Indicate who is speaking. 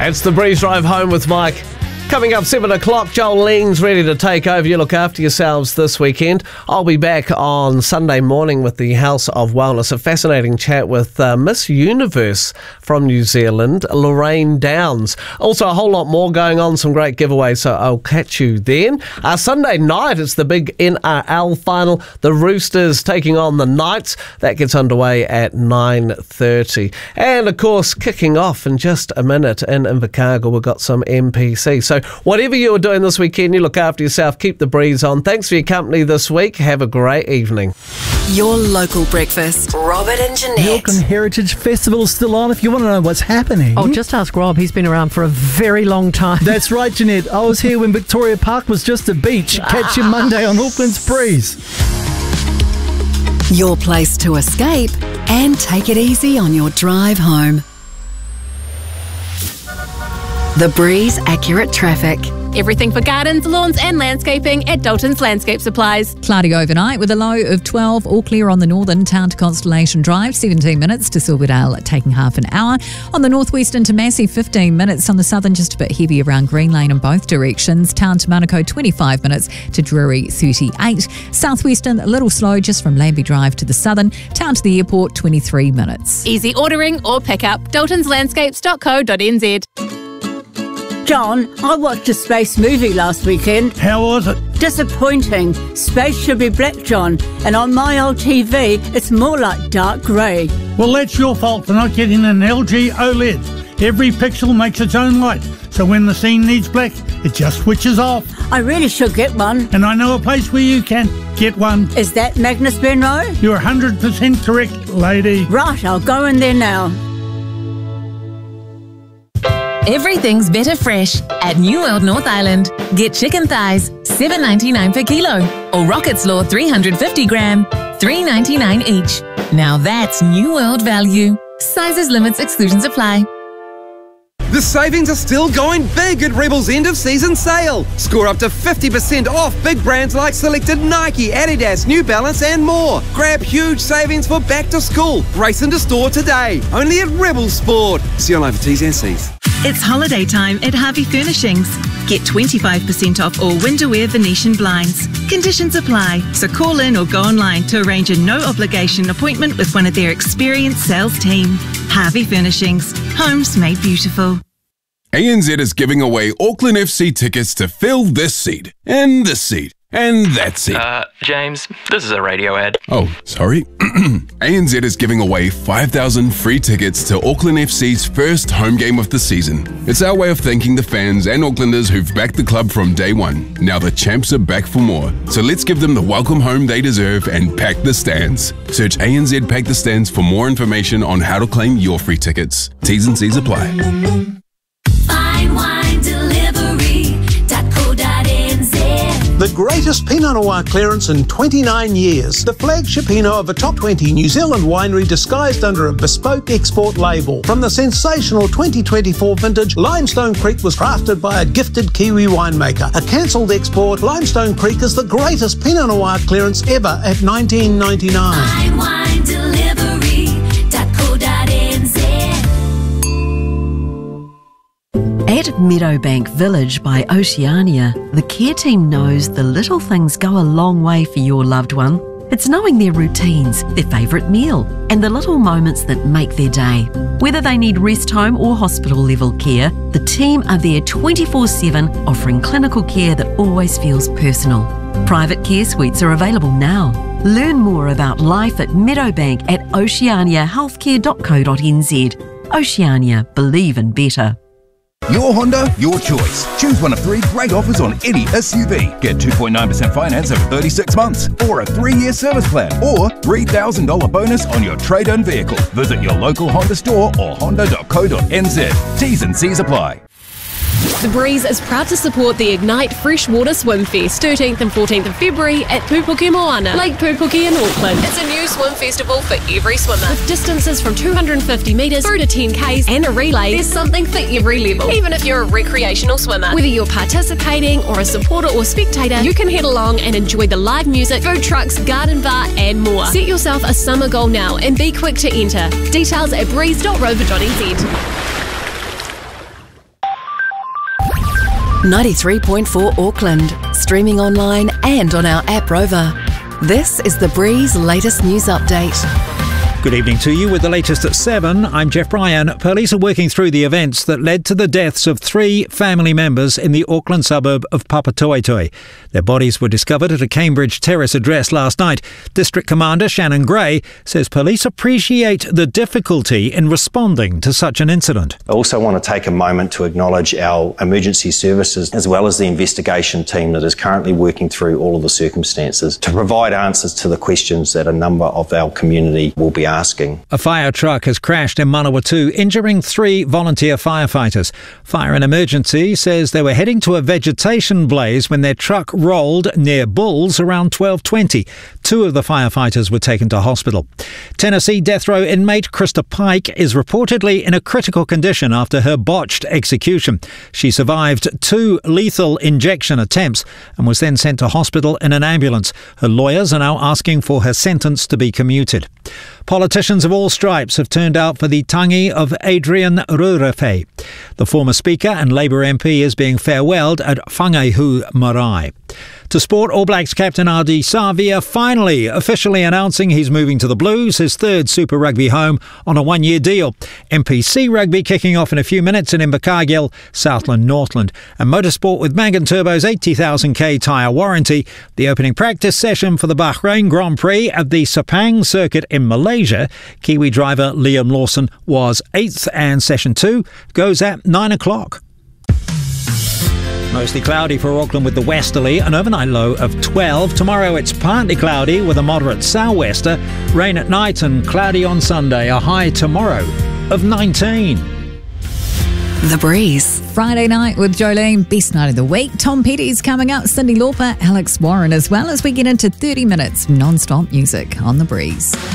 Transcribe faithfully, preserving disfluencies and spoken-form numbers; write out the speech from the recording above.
Speaker 1: It's the Breeze Drive Home with Mike. Coming up seven o'clock, Jolene's ready to take over. You look after yourselves this weekend. I'll be back on Sunday morning with the House of Wellness. A fascinating chat with uh, Miss Universe from New Zealand, Lorraine Downs. Also, a whole lot more going on, some great giveaways, so I'll catch you then. Uh, Sunday night, it's the big N R L final. The Roosters taking on the Knights. That gets underway at nine thirty. And, of course, kicking off in just a minute in Invercargill, we've got some M P C. So whatever you're doing this weekend, you look after yourself, keep the breeze on. Thanks for your company this week. Have a great evening.
Speaker 2: Your local breakfast. Robert and Jeanette.
Speaker 3: The Auckland Heritage Festival is still on if you want to know what's happening.
Speaker 4: Oh, just ask Rob. He's been around for a very long time.
Speaker 3: That's right, Jeanette. I was here when Victoria Park was just a beach. Catch you Monday on Auckland's Breeze.
Speaker 2: Your place to escape and take it easy on your drive home. The Breeze Accurate Traffic.
Speaker 5: Everything for gardens, lawns and landscaping at Dalton's Landscape Supplies.
Speaker 6: Cloudy overnight with a low of twelve, all clear on the northern town to Constellation Drive, seventeen minutes to Silverdale, taking half an hour. On the northwestern to Massey, fifteen minutes. On the southern, just a bit heavy around Green Lane in both directions. Town to Manukau, twenty-five minutes to Drury, thirty-eight. Southwestern, a little slow just from Lambie Drive to the southern. Town to the airport, twenty-three minutes.
Speaker 5: Easy ordering or pickup. daltons landscapes dot co dot n z.
Speaker 7: John, I watched a space movie last weekend.
Speaker 8: How was it?
Speaker 7: Disappointing. Space should be black, John, and on my old T V, it's more like dark grey.
Speaker 8: Well, that's your fault for not getting an L G OLED. Every pixel makes its own light, so when the scene needs black, it just switches off.
Speaker 7: I really should get one.
Speaker 8: And I know a place where you can get one.
Speaker 7: Is that Magnus Benro?
Speaker 8: You're one hundred percent correct, lady.
Speaker 7: Right, I'll go in there now.
Speaker 9: Everything's better fresh at New World North Island. Get chicken thighs, seven ninety-nine per kilo, or rocket slaw three hundred fifty gram, three ninety-nine each. Now that's New World value. Sizes, limits, exclusions apply.
Speaker 10: The savings are still going big at Rebel's end of season sale. Score up to fifty percent off big brands like selected Nike, Adidas, New Balance and more. Grab huge savings for back to school. Race into store today. Only at Rebel Sport. See online for T's and C's.
Speaker 11: It's holiday time at Harvey Furnishings. Get twenty-five percent off all winterwear Venetian blinds. Conditions apply, so call in or go online to arrange a no-obligation appointment with one of their experienced sales team. Harvey Furnishings. Homes made beautiful.
Speaker 12: A N Z is giving away Auckland F C tickets to fill this seat, and this seat, and that seat.
Speaker 13: Uh, James, this is a radio ad.
Speaker 12: Oh, sorry. A N Z is giving away five thousand free tickets to Auckland F C's first home game of the season. It's our way of thanking the fans and Aucklanders who've backed the club from day one. Now the champs are back for more, so let's give them the welcome home they deserve and pack the stands. Search A N Z Pack the Stands for more information on how to claim your free tickets. T's and C's apply.
Speaker 14: Fine wine delivery dot co dot n z.
Speaker 15: The greatest Pinot Noir clearance in twenty-nine years. The flagship Pinot of a top twenty New Zealand winery disguised under a bespoke export label. From the sensational twenty twenty-four vintage, Limestone Creek was crafted by a gifted Kiwi winemaker. A cancelled export, Limestone Creek is the greatest Pinot Noir clearance ever at nineteen ninety-nine.
Speaker 14: Fine wine delivery dot co dot n z.
Speaker 16: At Meadowbank Village by Oceania, the care team knows the little things go a long way for your loved one. It's knowing their routines, their favourite meal, and the little moments that make their day. Whether they need rest home or hospital level care, the team are there twenty-four seven, offering clinical care that always feels personal. Private care suites are available now. Learn more about life at Meadowbank at oceania healthcare dot co dot n z. Oceania, believe in better.
Speaker 17: Your Honda, your choice. Choose one of three great offers on any S U V. Get two point nine percent finance over thirty-six months, or a three-year service plan, or three thousand dollars bonus on your trade-in vehicle. Visit your local Honda store or honda dot co dot n z. T's and C's apply.
Speaker 5: The Breeze is proud to support the Ignite Freshwater Swim Fest, thirteenth and fourteenth of February at Pupuke Moana, Lake Pupuke in Auckland. It's a new swim festival for every swimmer. With distances from two hundred fifty metres through to ten kays and a relay, there's something for every level. Even if you're a recreational swimmer, whether you're participating or a supporter or spectator, you can head along and enjoy the live music, food trucks, garden bar and more. Set yourself a summer goal now and be quick to enter. Details at breeze dot rover dot n z.
Speaker 2: ninety-three point four Auckland, streaming online and on our app Rover. This is The Breeze latest news update.
Speaker 18: Good evening to you with the latest at seven. I'm Jeff Bryan. Police are working through the events that led to the deaths of three family members in the Auckland suburb of Papatoetoe. Their bodies were discovered at a Cambridge Terrace address last night. District Commander Shannon Gray says police appreciate the difficulty in responding to such an incident.
Speaker 19: I also want to take a moment to acknowledge our emergency services as well as the investigation team that is currently working through all of the circumstances to provide answers to the questions that a number of our community will be asking.
Speaker 18: A fire truck has crashed in Manawatu, injuring three volunteer firefighters. Fire and Emergency says they were heading to a vegetation blaze when their truck rolled near Bulls around twelve twenty. Two of the firefighters were taken to hospital. Tennessee death row inmate Krista Pike is reportedly in a critical condition after her botched execution. She survived two lethal injection attempts and was then sent to hospital in an ambulance. Her lawyers are now asking for her sentence to be commuted. Politicians of all stripes have turned out for the tangi of Adrian Rurefe. The former Speaker and Labour M P is being farewelled at Whangehu Marae. To sport, All Blacks captain Ardie Savia finally officially announcing he's moving to the Blues, his third Super Rugby home, on a one-year deal. M P C Rugby kicking off in a few minutes in Invercargill, Southland, Northland. And motorsport with Mangan Turbo's eighty thousand k tyre warranty. The opening practice session for the Bahrain Grand Prix at the Sepang circuit in Malaysia. Kiwi driver Liam Lawson was eighth, and session two goes at nine o'clock. Mostly cloudy for Auckland with the westerly, an overnight low of twelve. Tomorrow it's partly cloudy with a moderate sou'wester. Rain at night and cloudy on Sunday. A high tomorrow of nineteen.
Speaker 2: The Breeze.
Speaker 6: Friday night with Jolene, best night of the week. Tom Petty's coming up, Cyndi Lauper, Alex Warren, as well as we get into thirty minutes non-stop music on The Breeze.